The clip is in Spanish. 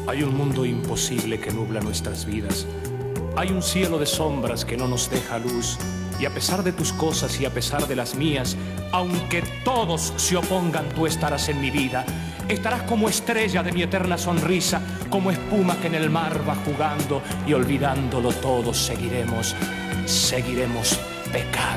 Hay un mundo imposible que nubla nuestras vidas. Hay un cielo de sombras que no nos deja luz. Y a pesar de tus cosas y a pesar de las mías, aunque todos se opongan, tú estarás en mi vida. Estarás como estrella de mi eterna sonrisa, como espuma que en el mar va jugando, y olvidándolo todo seguiremos pecando.